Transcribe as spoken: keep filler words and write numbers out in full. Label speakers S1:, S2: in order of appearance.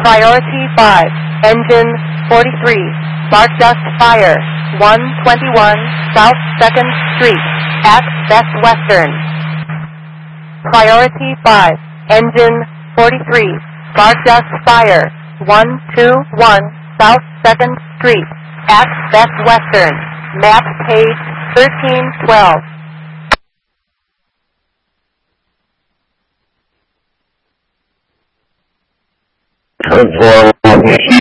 S1: Priority five, engine forty-three, spark dust fire, one twenty-one South second Street, at Best Western. Priority five, engine forty-three, spark dust fire, one twenty-one South second Street, at Best Western. Map page thirteen twelve.
S2: Control.